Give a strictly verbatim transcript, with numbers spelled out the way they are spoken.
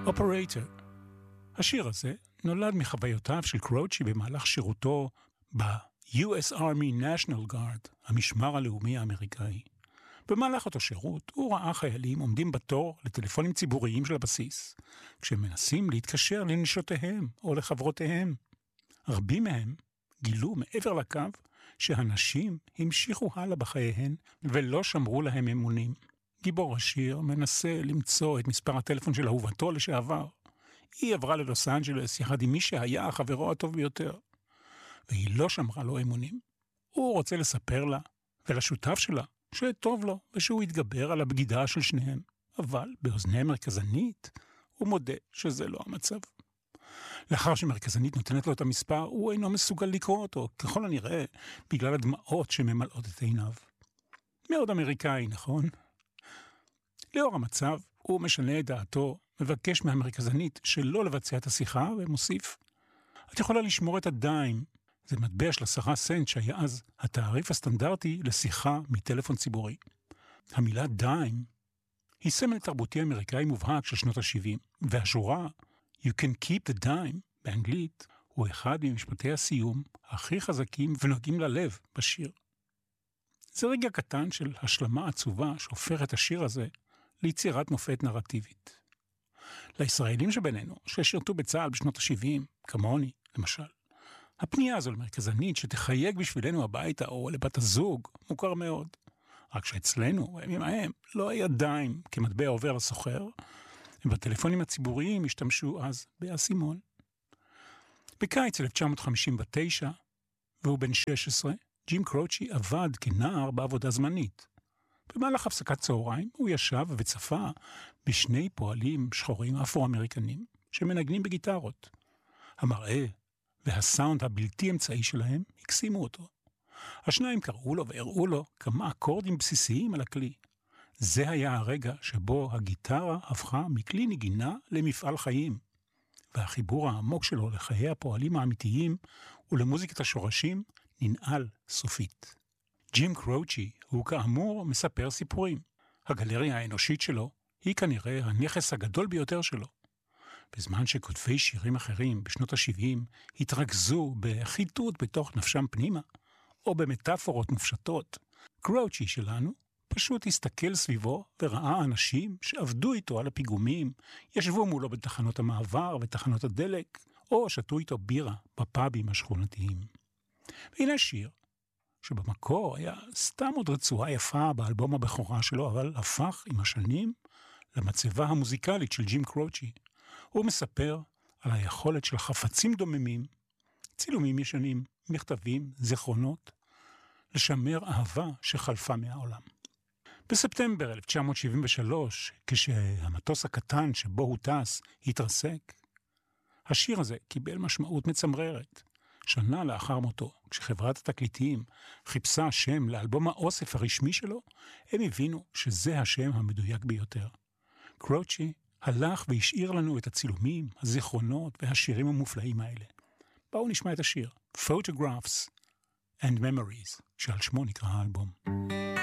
Operator. השיר הזה נולד מחוויותיו של קרוצ'י במהלך שירותו ב-יו אס Army National Guard, המשמר הלאומי האמריקאי. במהלך אותו שירות הוא ראה חיילים עומדים בתור לטלפונים ציבוריים של הבסיס, כשהם מנסים להתקשר לנשותיהם או לחברותיהם. רבים מהם גילו מעבר לקו שהנשים המשיכו הלאה בחייהן ולא שמרו להם אמונים. גיבור השיר מנסה למצוא את מספר הטלפון של אהובתו לשעבר. היא עברה ללוס אנג'לס יחד עם מי שהיה חברו הטוב ביותר, והיא לא שמרה לו אמונים. הוא רוצה לספר לה ולשותף שלה שטוב לו ושהוא יתגבר על הבגידה של שניהם, אבל באוזני מרכזנית הוא מודה שזה לא המצב. לאחר שמרכזנית נותנת לו את המספר, הוא אינו מסוגל לקרוא אותו, ככל הנראה בגלל הדמעות שממלאות את עיניו. מאוד אמריקאי, נכון? לאור המצב, הוא משנה את דעתו, מבקש מהמרכזנית שלא לבצע את השיחה, ומוסיף: את יכולה לשמור את הדיים. זה מטבע של עשרה סנט שהיה אז התעריף הסטנדרטי לשיחה מטלפון ציבורי. המילה דיים היא סמל תרבותי אמריקאי מובהק של שנות ה-שבעים, והשורה You can keep the dime באנגלית הוא אחד ממשפטי הסיום הכי חזקים ונוגעים ללב בשיר. זה רגע קטן של השלמה עצובה שהופך את השיר הזה ליצירת מופת נרטיבית. לישראלים שבינינו, ששירתו בצה"ל בשנות ה-שבעים, כמוני, למשל, הפנייה הזו למרכזנית שתחייג בשבילנו הביתה או לבת הזוג מוכר מאוד. רק שאצלנו, הימים ההם, לא היה דיים כמטבע עובר לסוחר, ובטלפונים הציבוריים השתמשו אז באסימון. בקיץ אלף תשע מאות חמישים ותשע, והוא בן שש עשרה, ג'ים קרוצ'י עבד כנער בעבודה זמנית. במהלך הפסקת צהריים הוא ישב וצפה בשני פועלים שחורים אפרו-אמריקנים שמנגנים בגיטרות. המראה והסאונד הבלתי אמצעי שלהם הקסימו אותו. השניים קראו לו והראו לו כמה אקורדים בסיסיים על הכלי. זה היה הרגע שבו הגיטרה הפכה מכלי נגינה למפעל חיים, והחיבור העמוק שלו לחיי הפועלים האמיתיים ולמוזיקת השורשים ננעל סופית. ג'ים קרוצ'י הוא כאמור מספר סיפורים. הגלריה האנושית שלו היא כנראה הנכס הגדול ביותר שלו. בזמן שכותבי שירים אחרים בשנות ה-שבעים התרכזו בחיטוט בתוך נפשם פנימה, או במטאפורות מופשטות, קרוצ'י שלנו פשוט הסתכל סביבו וראה אנשים שעבדו איתו על הפיגומים, ישבו מולו בתחנות המעבר ותחנות הדלק, או שתו איתו בירה בפאבים השכונתיים. והנה שיר שבמקור היה סתם עוד רצועה יפה באלבום הבכורה שלו, אבל הפך עם השנים למצבה המוזיקלית של ג'ים קרוצ'י. הוא מספר על היכולת של חפצים דוממים, צילומים ישנים, מכתבים, זיכרונות, לשמר אהבה שחלפה מהעולם. בספטמבר אלף תשע מאות שבעים ושלוש, כשהמטוס הקטן שבו הוא טס התרסק, השיר הזה קיבל משמעות מצמררת. שנה לאחר מותו, כשחברת התקליטים חיפשה שם לאלבום האוסף הרשמי שלו, הם הבינו שזה השם המדויק ביותר. קרוצ'י הלך והשאיר לנו את הצילומים, הזיכרונות והשירים המופלאים האלה. בואו נשמע את השיר, Photographs and Memories, שעל שמו נקרא האלבום.